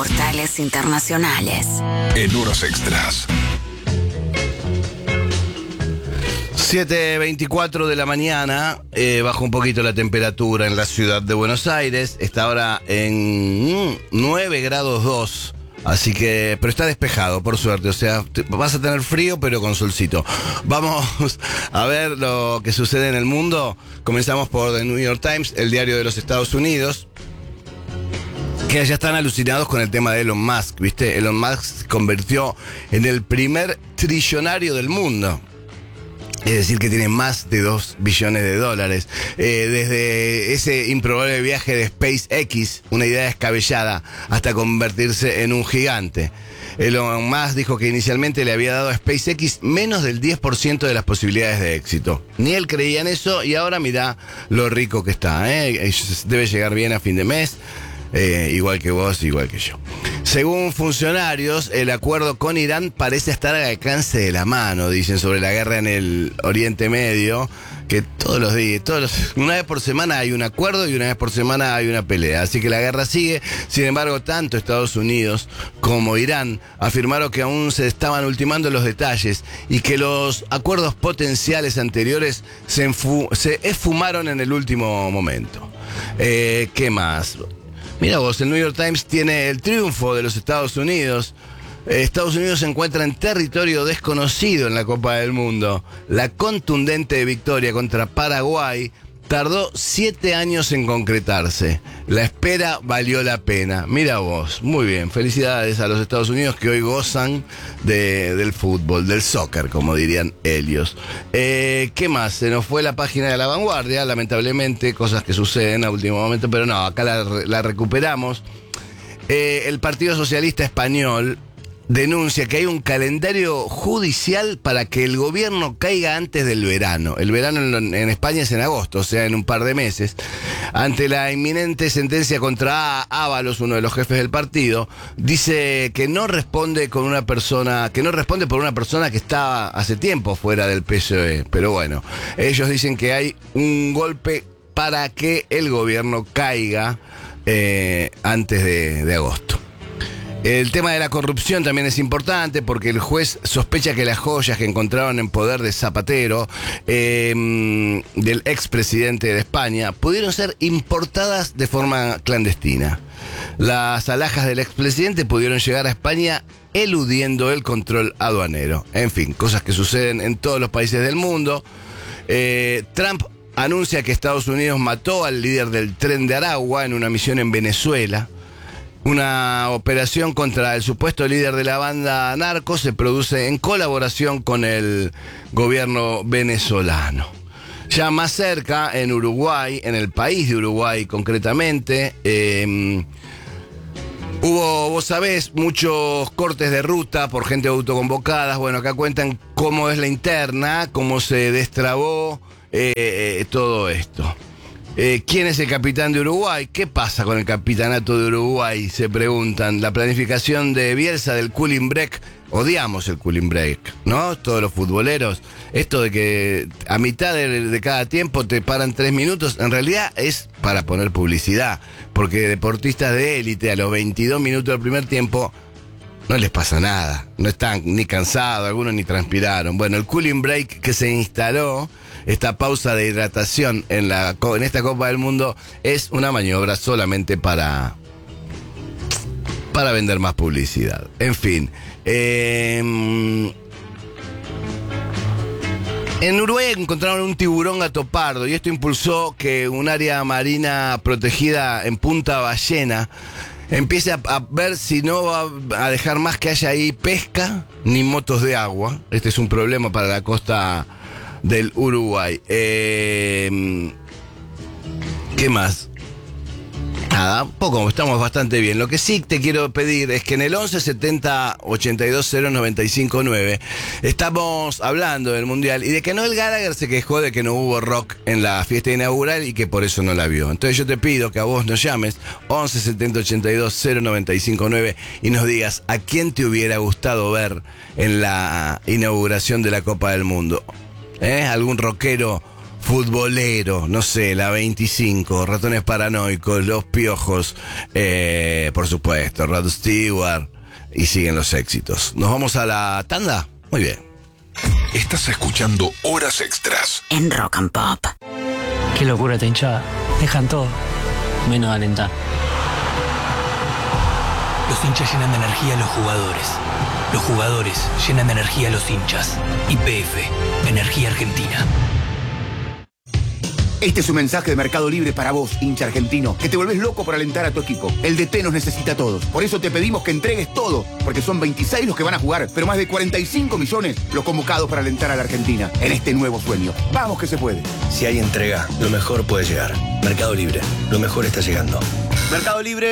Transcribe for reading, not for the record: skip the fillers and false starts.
Portales internacionales. En horas extras. 7:24 de la mañana, bajó un poquito la temperatura en la ciudad de Buenos Aires. Está ahora en 9 grados 2. Así que, pero está despejado, por suerte. O sea, vas a tener frío, pero con solcito. Vamos a ver lo que sucede en el mundo. Comenzamos por The New York Times, el diario de los Estados Unidos, que ya están alucinados con el tema de Elon Musk, ¿viste? Elon Musk se convirtió en el primer trillonario del mundo. Es decir, que tiene más de 2 billones de dólares. Desde ese improbable viaje de SpaceX, una idea descabellada, hasta convertirse en un gigante. Elon Musk dijo que inicialmente le había dado a SpaceX menos del 10% de las posibilidades de éxito. Ni él creía en eso y ahora mirá lo rico que está, ¿eh? Debe llegar bien a fin de mes. Igual que vos, igual que yo. Según funcionarios, el acuerdo con Irán parece estar al alcance de la mano, dicen, sobre la guerra en el Oriente Medio, que todos los días, una vez por semana hay un acuerdo y una vez por semana hay una pelea. Así que la guerra sigue. Sin embargo, tanto Estados Unidos como Irán afirmaron que aún se estaban ultimando los detalles y que los acuerdos potenciales anteriores se esfumaron en el último momento. ¿Qué más? Mira vos, el New York Times tiene el triunfo de los Estados Unidos. Estados Unidos se encuentra en territorio desconocido en la Copa del Mundo. La contundente victoria contra Paraguay tardó 7 años en concretarse. La espera valió la pena. Mira vos, muy bien. Felicidades a los Estados Unidos que hoy gozan del fútbol, del soccer, como dirían ellos. ¿Qué más? Se nos fue la página de La Vanguardia, lamentablemente, cosas que suceden a último momento, pero no, acá la recuperamos. El Partido Socialista Español denuncia que hay un calendario judicial para que el gobierno caiga antes del verano. El verano en España es en agosto, o sea, en un par de meses. Ante la inminente sentencia contra Ábalos, uno de los jefes del partido, dice que no responde por una persona que estaba hace tiempo fuera del PSOE. Pero bueno, ellos dicen que hay un golpe para que el gobierno caiga antes de agosto. El tema de la corrupción también es importante porque el juez sospecha que las joyas que encontraron en poder de Zapatero, del expresidente de España, pudieron ser importadas de forma clandestina. Las alhajas del expresidente pudieron llegar a España eludiendo el control aduanero. En fin, cosas que suceden en todos los países del mundo. Trump anuncia que Estados Unidos mató al líder del Tren de Aragua en una misión en Venezuela. Una operación contra el supuesto líder de la banda narco se produce en colaboración con el gobierno venezolano. Ya más cerca, en Uruguay, en el país de Uruguay concretamente, hubo, vos sabés, muchos cortes de ruta por gente autoconvocadas. Bueno, acá cuentan cómo es la interna, cómo se destrabó todo esto. ¿Quién es el capitán de Uruguay? ¿Qué pasa con el capitanato de Uruguay? Se preguntan. La planificación de Bielsa del cooling break. Odiamos el cooling break, ¿no? Todos los futboleros. Esto de que a mitad de cada tiempo te paran 3 minutos, en realidad es para poner publicidad. Porque deportistas de élite a los 22 minutos del primer tiempo no les pasa nada. No están ni cansados, algunos ni transpiraron. Bueno, el cooling break que se instaló, esta pausa de hidratación en esta Copa del Mundo, es una maniobra solamente para vender más publicidad. En fin. En Uruguay encontraron un tiburón gato pardo y esto impulsó que un área marina protegida en Punta Ballena empiece a ver si no va a dejar más que haya ahí pesca ni motos de agua. Este es un problema para la costa del Uruguay. ¿Qué más? Nada, poco, estamos bastante bien. Lo que sí te quiero pedir es que en el 11 70 82 0 95 9 estamos hablando del Mundial y de que Noel Gallagher se quejó de que no hubo rock en la fiesta inaugural y que por eso no la vio. Entonces yo te pido que a vos nos llames 11 70 82 0 95 9 y nos digas a quién te hubiera gustado ver en la inauguración de la Copa del Mundo. ¿Algún rockero futbolero, no sé, la 25, Ratones Paranoicos, Los Piojos, por supuesto, Rod Stewart, y siguen los éxitos. ¿Nos vamos a la tanda? Muy bien. Estás escuchando Horas Extras. En Rock and Pop. Qué locura esta hinchada. Dejan todo, menos alentar. Los hinchas llenan de energía a los jugadores. Los jugadores llenan de energía a los hinchas. YPF, Energía Argentina. Este es un mensaje de Mercado Libre para vos, hincha argentino, que te volvés loco por alentar a tu equipo. El DT nos necesita a todos. Por eso te pedimos que entregues todo, porque son 26 los que van a jugar, pero más de 45 millones los convocados para alentar a la Argentina en este nuevo sueño. Vamos que se puede. Si hay entrega, lo mejor puede llegar. Mercado Libre, lo mejor está llegando. Mercado Libre.